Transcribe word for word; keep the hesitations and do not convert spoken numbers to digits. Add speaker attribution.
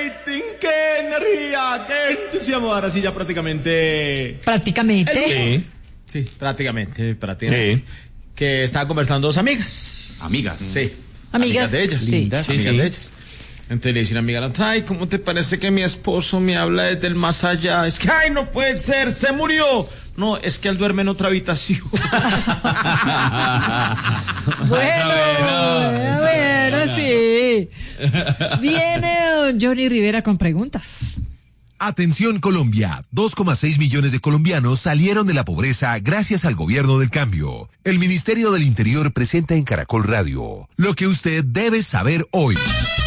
Speaker 1: rating, qué energía, qué entusiasmo. Ahora sí ya prácticamente...
Speaker 2: Prácticamente.
Speaker 1: Sí, sí, prácticamente, prácticamente. Sí. Que estaba conversando dos amigas.
Speaker 3: Amigas.
Speaker 1: Sí.
Speaker 2: Amigas.
Speaker 1: Amigas de ellas.
Speaker 2: Lindas.
Speaker 1: Sí, amigas sí. de ellas. Entonces le dice una amiga a la otra, ay, ¿cómo te parece que mi esposo me habla desde el más allá? Es que, ay, no puede ser, se murió. No, es que él duerme en otra habitación.
Speaker 2: Bueno, bueno, bueno, sí. Viene don Johnny Rivera con preguntas.
Speaker 4: Atención Colombia, dos coma seis millones de colombianos salieron de la pobreza gracias al gobierno del cambio. El Ministerio del Interior presenta en Caracol Radio lo que usted debe saber hoy.